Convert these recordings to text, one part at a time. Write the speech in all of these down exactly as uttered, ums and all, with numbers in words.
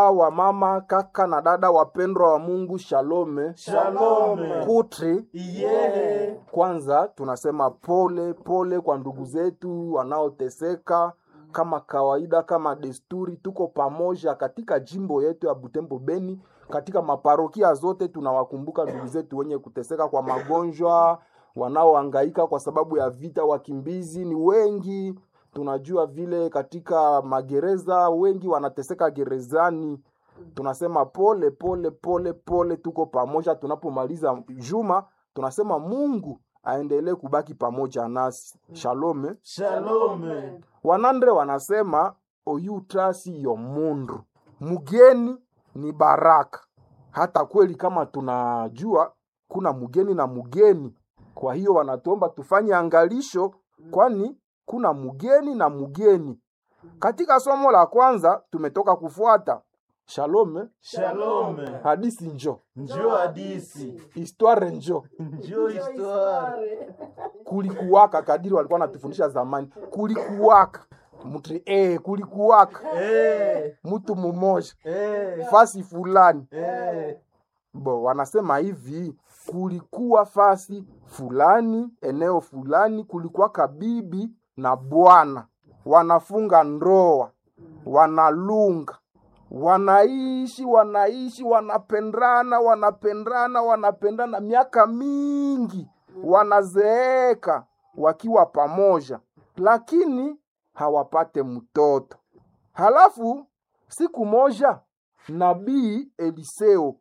Wa mama, kaka na dada wapendwa wa Mungu, shalome. Shalome. Kutri. Iye. Kwanza tunasema pole pole kwa ndugu zetu wanaoteseka. Kama kawaida, kama desturi, tuko pamoja katika jimbo yetu ya Butembo Beni. Katika maparokia zote tunawakumbuka ndugu zetu wenye kuteseka kwa magonjwa, wanaohangaika kwa sababu ya vita, wakimbizi ni wengi. Tunajua vile katika magereza wengi wanateseka gerezani. Tunasema pole pole pole pole, tuko pamoja. Tunapomaliza juma tunasema Mungu aendelee kubaki pamoja nasi. Shalome. Shalome. Wanandre wanasema oyu trasi yo mundu, mugeni ni baraka. Hata kweli kama tunajua kuna mugeni na mugeni, kwa hiyo wanatuomba tufanye angalisho, kwani kuna mugeni na mugeni. Katika somo la kwanza tumetoka kufuata Shalome. Shalome. Hadisi njo. Njo hadisi. Histoire njo. Njo histoire. Kulikuwaka, kadiri walikuwa natufundisha zamani. Kulikuwaka. Mtu eh kulikuwaka. Eh. Mtu mmoja. Eh. Fasi fulani. Eh. Bo wanasema hivi, kulikuwa fasi fulani, eneo fulani, kulikuwa kabibi na bwana. Wanafunga ndoa, wanalunga, wanaishi wanaishi wanapendana wanapendana wanapendana miaka mingi, wanazeeka wakiwa pamoja, lakini hawapate mtoto. Halafu siku moja nabii Eliseo,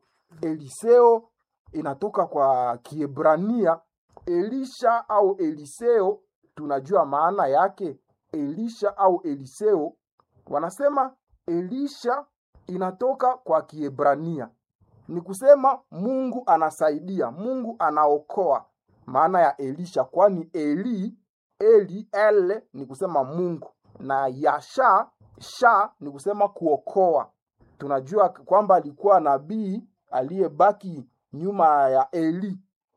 Eliseo inatoka kwa Kiebrania Elisha au Eliseo, tunajua maana yake Elisha au Eliseo. Wanasema Elisha inatoka kwa Kiebrania, ni kusema Mungu anasaidia, Mungu anaokoa. Maana ya Elisha, kwani Eli Eli ele ni kusema Mungu, na Yasha sha ni kusema kuokoa. Tunajua kwamba alikuwa nabii aliyebaki nyuma ya Eli.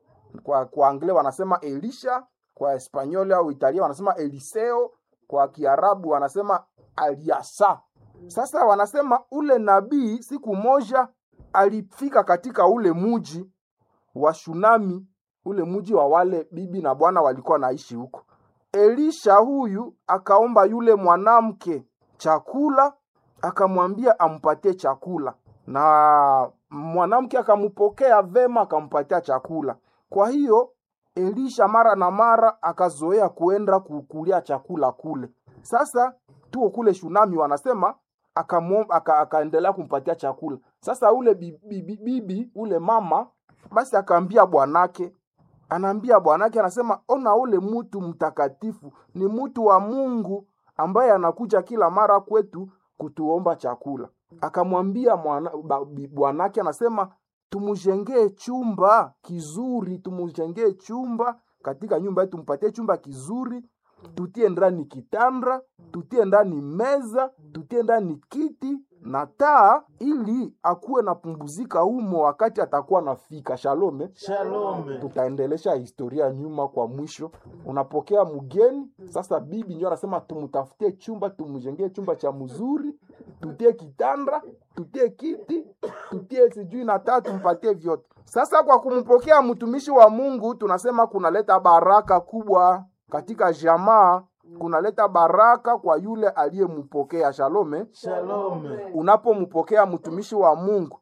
Kwa kwa Anglia wanasema Elisha, kwa Espanyoli au Italia wanasema Eliseo, kwa Kiarabu wanasema Aliasa. Sasa wanasema ule nabii siku moja alifika katika ule muji wa Shunami, ule muji wa wale bibi na bwana walikuwa naishi huko. Elisha huyu akaomba yule mwanamke chakula, akamwambia ampatie chakula, na mwanamke akampokea vema, akampatia chakula. Kwa hiyo Elisha mara na mara akazoea kuenda kukulia chakula kule. Sasa tuo kule Shunami wanasema akaendelea aka, aka kumpatia chakula. Sasa ule bibi, bibi, bibi ule mama basi akaambia bwanake, anaambia bwanake, anasema ona ule mtu mtakatifu, ni mtu wa Mungu ambaye anakuja kila mara kwetu kutuomba chakula. Akamwambia bwanake, anasema tumujengee chumba kizuri, tumujengee chumba katika nyumba yetu, tumpatie chumba kizuri, tutie ndani kitanda, tutie ndani meza, tutie ndani kiti na taa, ili akuwe na pumbuzika humo wakati atakuwa nafika. Shalome. Shalome. Tutaendelesha historia nyuma kwa mwisho. Unapokea mgeni, sasa bibi ndio anasema tumutafutie chumba, tumujengee chumba cha mzuri, tutie kitanda, tutie kiti, tutie sijui na taa, tumpatie vyote. Sasa kwa kumpokea mtumishi wa Mungu tunasema kunaleta baraka kubwa katika jamaa, kunaleta baraka kwa yule aliyempokea. Shalome. Shalome. Unapompokea mtumishi wa Mungu,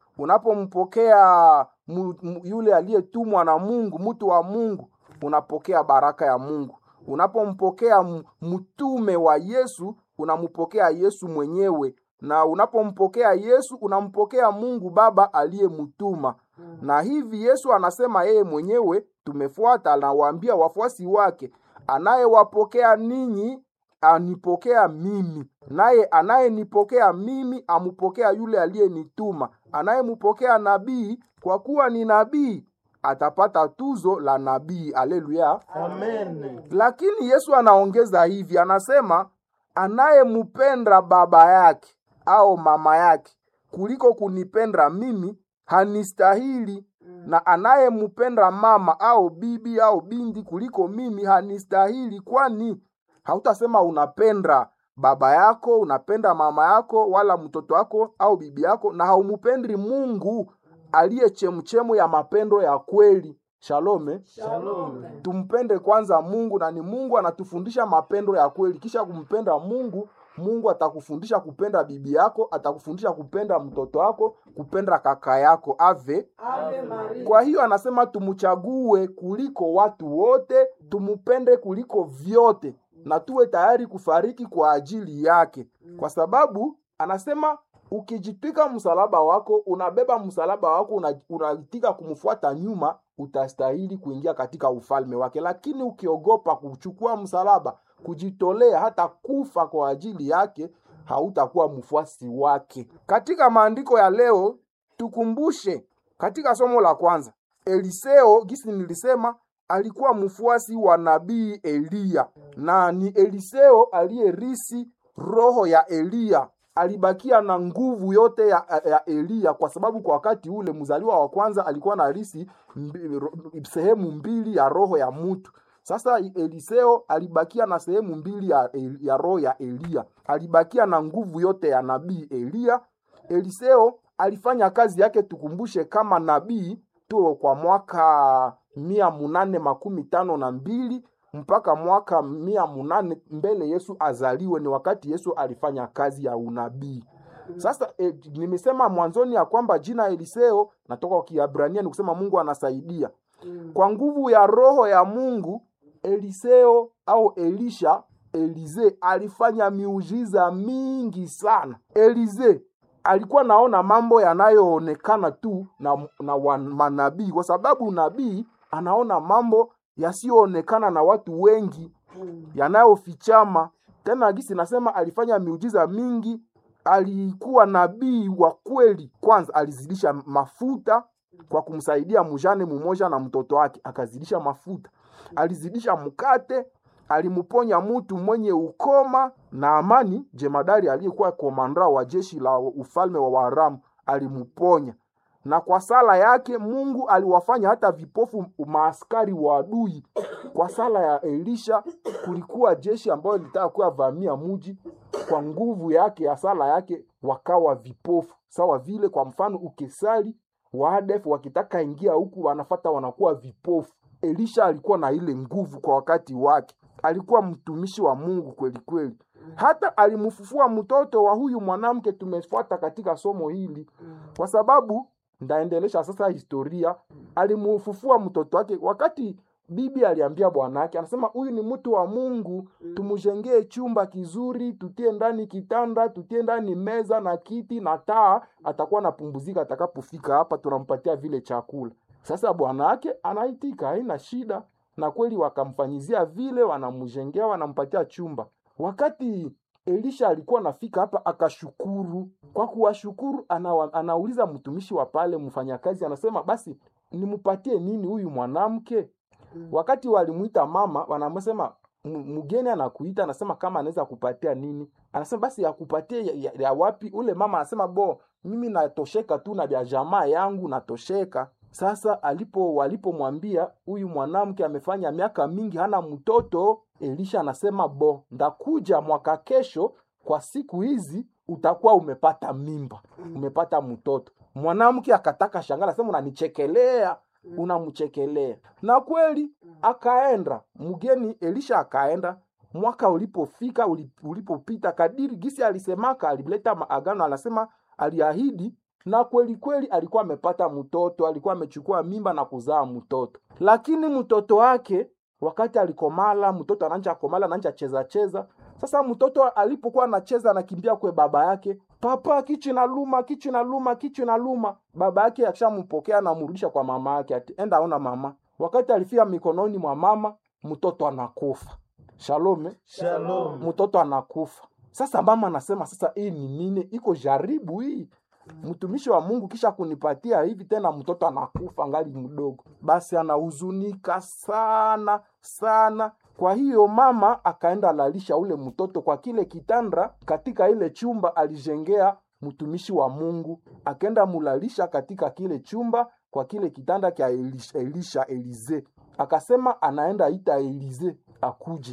unapompokea yule aliyetumwa na Mungu, mtu wa Mungu, unapokea baraka ya Mungu. Unapompokea mtume wa Yesu, unampokea Yesu mwenyewe, na unapompokea Yesu unampokea Mungu Baba aliyemtuma. Na hivi Yesu anasema yeye mwenyewe, tumefuata, anawaambia wafuasi wake, anayewapokea ninyi anipokea mimi, naye anayenipokea mimi amupokea yule aliyenituma. Anayempokea nabii kwa kuwa ni nabii atapata tuzo la nabii. Haleluya. Amen. Lakini Yesu anaongeza hivi, anasema anayempenda baba yake au mama yake kuliko kunipenda mimi hanistahili, na anayempenda mama au bibi au binti kuliko mimi hanistahili. Kwani hautasema unapenda baba yako, unapenda mama yako, wala mtoto wako au bibi yako, na haumupendi Mungu aliye chemchemu ya mapendo ya kweli. Shalome. Shalom. Tumpende kwanza Mungu, na ni Mungu anatufundisha mapendo ya kweli. Kisha kumpenda Mungu, Mungu atakufundisha kupenda bibi yako, atakufundisha kupenda mtoto wako, kupenda kaka yako. Ave. Ave Maria. Kwa hiyo anasema tumuchague kuliko watu wote, tumupende kuliko vyote, na tuwe tayari kufariki kwa ajili yake. Kwa sababu anasema ukijitwika msalaba wako, unabeba msalaba wako, unaitika una kumfuata nyuma, utastahili kuingia katika ufalme wake. Lakini ukiogopa kuchukua msalaba, kujitolea hata kufa kwa ajili yake, hautakuwa mfuasi wake. Katika maandiko ya leo tukumbushe, katika somo la kwanza, Eliseo gisi nilisema alikuwa mfuasi wa nabii Eliya, na ni Eliseo aliyerisi roho ya Eliya. Alibakia na nguvu yote ya, ya Eliya, kwa sababu kwa wakati ule mzaliwa wa kwanza alikuwa na risi mbi, sehemu mbili ya roho ya mtu. Sasa Eliseo alibakia na sehemu mbili ya, ya roho ya Eliya. Alibakia na nguvu yote ya nabii Eliya. Eliseo alifanya kazi yake, tukumbushe, kama nabii tu kwa mwaka mia munane makumi tano na mbili mpaka mwaka mia munane mbele Yesu azaliwe. Ni wakati Yesu alifanya kazi ya unabii. Sasa e, nimesema mwanzoni ya kwamba jina Eliseo natoka kwa Kiebrania, ni kusema Mungu anasaidia. Kwa nguvu ya roho ya Mungu, Eliseo au Elisha, Elize alifanya miujiza mingi sana. Elize alikuwa naona mambo yanayoonekana tu na, na manabii, kwa sababu nabii anaona mambo yasiyoonekana na watu wengi, yanayofichama. Tena gisi nasema alifanya miujiza mingi. Alikuwa nabii wa kweli. Kwanza alizidisha mafuta kwa kumsaidia mjane mmoja na mtoto wake, akazidisha mafuta. Alizidisha mkate, alimuponya mtu mwenye ukoma. Na Amani jemadari aliyekuwa komanda wa jeshi la ufalme wa Waaramu alimuponya. Na kwa sala yake Mungu aliwafanya hata vipofu maaskari wa adui. Kwa sala ya Elisha kulikuwa jeshi ambayo litaka kuwa vamia mji, kwa nguvu yake ya sala yake wakawa vipofu. Sawa vile kwa mfano ukisali waadef wakitaka ingia huku wanafata wanakuwa vipofu. Elisha alikuwa na ile nguvu kwa wakati wake. Alikuwa mtumishi wa Mungu kweli kweli. Hata alimfufua mtoto wa huyu mwanamke tumefuata katika somo hili. Kwa sababu ndaendelesha sasa historia. Alimufufua mtoto wake wakati bibi aliambia bwanake, anasema huyu ni mtu wa Mungu, tumujengee chumba kizuri, tutie ndani kitanda, tutie ndani meza na kiti na taa, atakuwa anapumzika atakapofika hapa, tunampatia vile chakula. Sasa bwanake anaitika, haina shida, na kweli wakamfanyizia vile, wanamjengea, wanampatia chumba. Wakati Elisha alikuwa nafika hapa akashukuru. Kwa kuwashukuru ana, anauliza mtumishi wa pale mfanyakazi, anasema basi nimupatie nini huyu mwanamke? Wakati walimuita mama, wanamsema mgeni anakuita, anasema kama anaweza kupatia nini. Anasema basi akupatie ya, ya, ya wapi? Ule mama anasema bo, mimi natosheka tu na vya jamaa yangu natosheka. Sasa alipo walipomwambia huyu mwanamke amefanya miaka mingi hana mtoto, Elisha anasema bo, ndakuja mwaka kesho kwa siku hizi utakuwa umepata mimba, umepata mtoto. Mwanamke akataka shangala, anasema unanichekelea, unamchekelea. Na kweli akaenda mgeni Elisha, akaenda. Mwaka ulipofika ulipopita, kadiri gisi alisemaka, alileta maagano, anasema aliahidi, na kweli kweli alikuwa amepata mtoto, alikuwa amechukua mimba na kuzaa mtoto. Lakini mtoto wake wakati alikomala, mtoto ananja komala, ananja cheza cheza. Sasa mtoto alipokuwa anacheza anakimbia kwa baba yake, papa kichi na luma, kichi na luma, kichi na luma. Baba yake akishampokea na mrudisha kwa mama yake, ati enda ona mama. Wakati alifika mikononi mwa mama, mtoto anakufa. Shalom. Shalom. Mtoto anakufa. Sasa mama anasema sasa hii ni nini? Iko jaribu hii. Mtumishi wa Mungu kisha kunipatia hivi, tena mtoto anakufa ngali mdogo. Basi anahuzunika sana sana. Kwa hiyo mama akaenda lalisha ule mtoto kwa kile kitanda katika ile chumba alijengea mtumishi wa Mungu. Akaenda mulalisha katika kile chumba kwa kile kitanda kia Elisha, Elisha Elize. Akasema anaenda ita Elize akuje.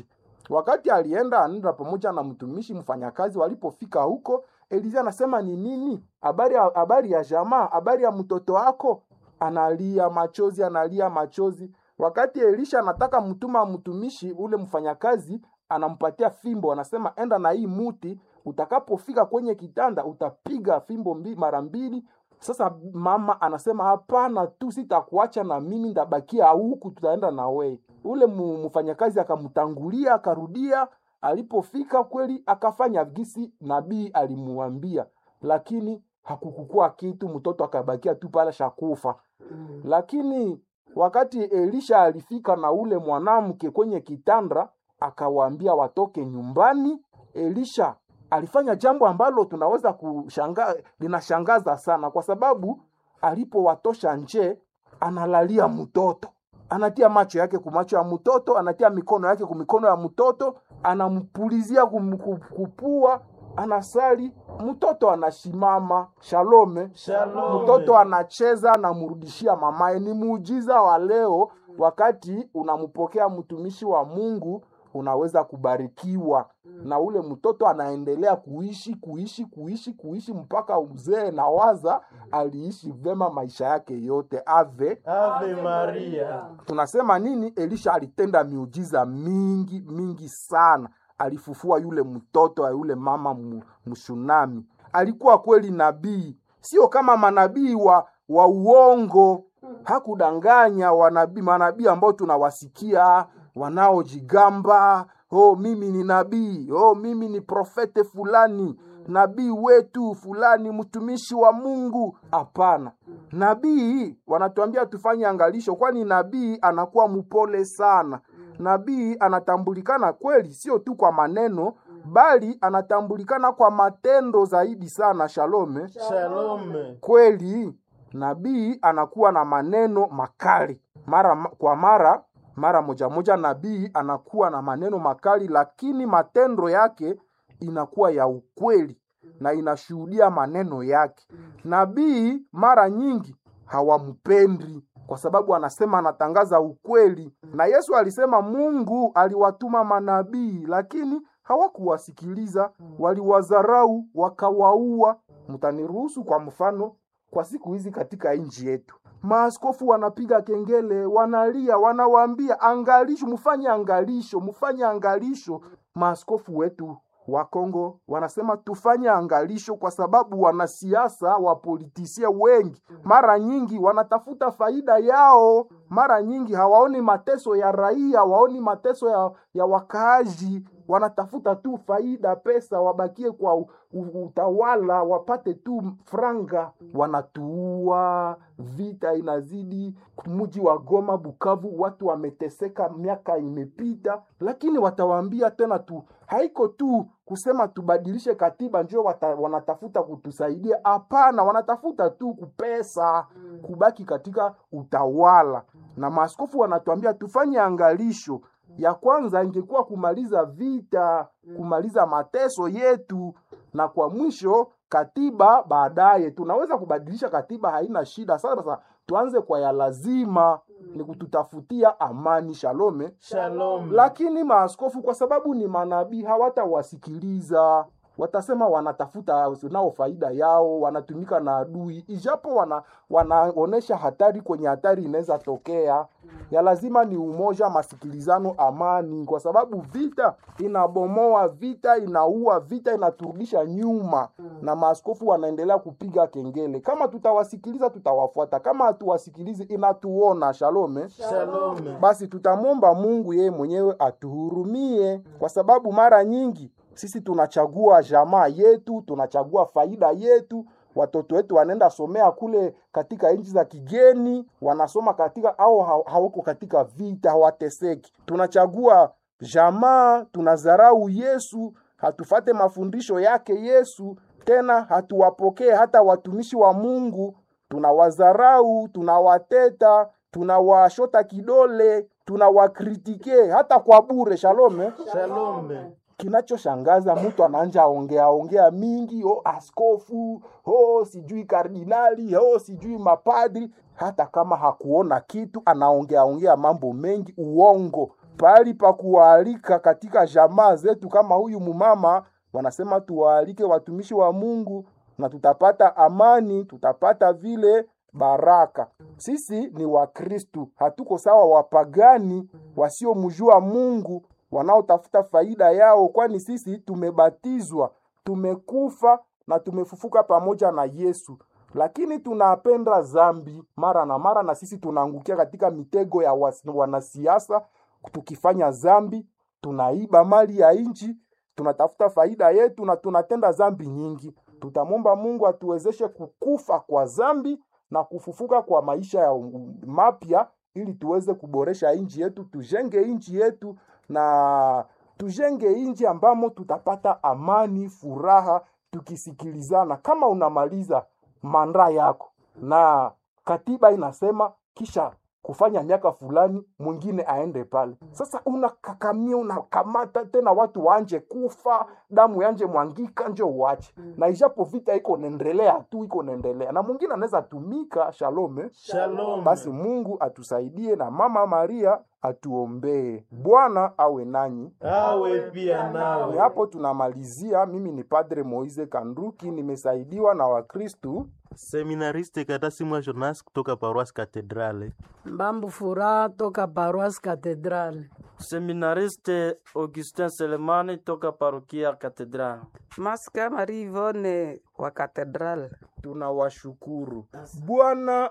Wakati alienda anaenda pamoja na mtumishi mfanyakazi, walipofika huko Elisha anasema ni nini? Habari ya habari ya jamaa, habari ya mtoto wako? Analia machozi, analia machozi. Wakati Elisha anataka mtuma mtumishi ule mfanyakazi, anampatia fimbo, anasema enda na hii muti, utakapofika kwenye kitanda utapiga fimbo mbi, mara mbili. Sasa mama anasema hapana tu, sitakuacha na mimi nitabakia huku, tutaenda na wewe. Ule mfanyakazi akamtangulia, akarudia. Alipofika kweli akafanya gisi nabii alimuambia, lakini hakukukua kitu, mtoto akabakia tu pale shakufa. Mm. Lakini wakati Elisha alifika na ule mwanamke kwenye kitanda, akawaambia watoke nyumbani. Elisha alifanya jambo ambalo tunaweza kushangaa, linashangaza sana, kwa sababu alipowatosha nje, analalia mtoto, anatia macho yake kumacho ya mtoto, anatia mikono yake kumikono ya mtoto, anampulizia kupua, anasali, mtoto anashimama. Shalome, Shalome. Mtoto anacheza, anamrudishia mamaye. Ni muujiza wa leo. Wakati unampokea mtumishi wa Mungu, unaweza kubarikiwa, na ule mtoto anaendelea kuishi kuishi kuishi kuishi mpaka mzee, na waza aliishi vema maisha yake yote. Ave Ave Maria. Tunasema nini? Elisha alitenda miujiza mingi mingi sana. Alifufua yule mtoto wa yule mama mshunami. Alikuwa kweli nabii, sio kama manabii wa, wa uongo. Hakudanganya wanabii, manabii ambao tunawasikia wanaojigamba, oh mimi ni nabii, oh mimi ni profete fulani, nabii wetu fulani, mtumishi wa Mungu. Hapana. Nabii wanatuambia tufanye angalisho, kwani nabii anakuwa mpole sana. Nabii anatambulikana kweli sio tu kwa maneno, bali anatambulikana kwa matendo zaidi sana. Shalome, Shalome. Kweli nabii anakuwa na maneno makali mara kwa mara, mara moja moja nabii anakuwa na maneno makali, lakini matendo yake inakuwa ya ukweli na inashuhudia maneno yake. Nabii mara nyingi hawampendi kwa sababu anasema anatangaza ukweli, na Yesu alisema Mungu aliwatuma manabii, lakini hawakuwasikiliza, waliwadharau, wakawaua. Mtaniruhusu kwa mfano, kwa siku hizi katika nchi yetu, maaskofu wanapiga kengele, wanalia, wanawaambia angalisho, mfanye angalisho, mfanye angalisho. Maaskofu wetu wa Kongo wanasema tufanye angalisho kwa sababu wanasiasa wa politisia wengi mara nyingi wanatafuta faida yao. Mara nyingi hawaoni mateso ya raia, hawaoni mateso ya, ya wakaaji. Wanatafuta tu faida, pesa, wabakie kwa u, u, utawala, wapate tu franga. Wanatuua, vita inazidi. Mji wa Goma, Bukavu, watu wameteseka, miaka imepita, lakini watawaambia tena tu, haiko tu kusema tubadilishe katiba ndio wanatafuta kutusaidia. Hapana, wanatafuta tu kupesa, kubaki katika utawala. Na maaskofu wanatuambia tufanye angalisho. Ya kwanza ingekuwa kumaliza vita, kumaliza mateso yetu, na kwa mwisho katiba baadaye. Tunaweza kubadilisha katiba, haina shida. Sasa tuanze kwa ya lazima, ni kututafutia amani. Shalome, Shalom. Lakini maaskofu kwa sababu ni manabii hawatawasikiliza. Watasema wanatafuta nao faida yao, wanatumika na adui, ijapo wana wanaonesha hatari kwenye hatari inaweza tokea. Ya lazima ni umoja, masikilizano, amani, kwa sababu vita inabomoa, vita inaua, vita inaturudisha nyuma. Na maaskofu wanaendelea kupiga kengele. Kama tutawasikiliza tutawafuata, kama hatuwasikilizi inatuona. Shalome, Shalome. Basi tutamwomba Mungu yeye mwenyewe atuhurumie, kwa sababu mara nyingi sisi tunachagua jamaa yetu, tunachagua faida yetu. Watoto wetu wanaenda somea kule katika nchi za kigeni, wanasoma katika au hawako katika vita, hawateseki. Tunachagua jamaa, tunadharau Yesu, hatufate mafundisho yake Yesu, tena hatuwapokee hata watumishi wa Mungu. Tunawadharau, tunawateta, tunawashota kidole, tunawakritike hata kwa bure. Shalome, Shalome. Kinachoshangaza, mtu anaanza ongea ongea mingi, oh askofu, oh sijui kardinali, oh sijui mapadri, hata kama hakuona kitu anaongea ongea mambo mengi, uongo. pahali pa kuwaalika katika jamaa zetu. Kama huyu mumama wanasema tuwaalike watumishi wa Mungu na tutapata amani, tutapata vile baraka. Sisi ni Wakristu, hatuko sawa wapagani wasiomjua Mungu wanaotafuta faida yao, kwani sisi tumebatizwa, tumekufa na tumefufuka pamoja na Yesu. Lakini tunapenda zambi mara na mara, na sisi tunaangukia katika mitego ya wanasiasa. Tukifanya zambi, tunaiba mali ya nchi, tunatafuta faida yetu na tunatenda zambi nyingi. Tutamomba Mungu atuwezeshe kukufa kwa zambi na kufufuka kwa maisha ya mapya, ili tuweze kuboresha nchi yetu, tujenge nchi yetu na tujenge nchi ambamo tutapata amani, furaha, tukisikilizana. Kama unamaliza manda yako na katiba inasema kisha kufanya miaka fulani mwingine aende pale, sasa unakakamia, unakamata tena watu waanje kufa, damu yanje mwangika, nje uache. Na ijapo vita iko nendelea tu, iko nendelea na mwingine anaweza tumika. Shalom. Shalom. Basi Mungu atusaidie na Mama Maria atuombee. Bwana awe nanyi. Awe pia Ni nawe. hapo tunamalizia. Mimi ni Padre Moise Kanduki, nimesaidiwa na Wakristu. Seminariste Katasimwa Jonas kutoka Paroisse Cathedrale. Mbambu Furaha toka Paroisse Cathedrale. Seminariste Augustin Selemani toka Parokia Cathedrale. Maska Marie Yvonne wa Cathedral. Tunawashukuru. Bwana